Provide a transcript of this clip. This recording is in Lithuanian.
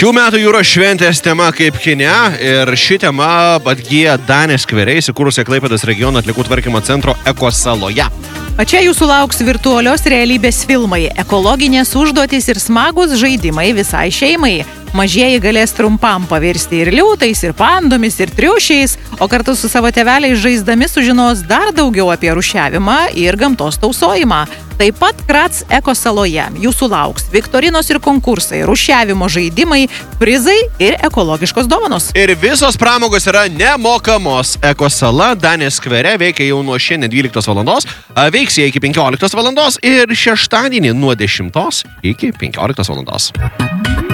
Šių metų jūros šventės tema kaip kine ir ši tema atgyja Danės skvere įsikūrusią Klaipėdos regiono atliekų tvarkymo centro Ekosaloje. O čia jūsų lauks virtualios realybės filmai, ekologinės užduotys ir smagus žaidimai visai šeimai. Mažieji galės trumpam pavirsti ir liūtais, ir pandomis, ir triušiais, o kartu su savo tėveliais žaisdami sužinos dar daugiau apie rūšiavimą ir gamtos tausojimą. Taip pat Krats Ekosaloje jūsų lauks viktorinos ir konkursai, rūšiavimo žaidimai, prizai ir ekologiškos dovanos. Ir visos pramogos yra nemokamos. Ekosala Danės skvere veikia jau nuo šiandien 12 valandos, veiks jie iki 15 valandos ir šeštadienį nuo 10 iki 15 valandos.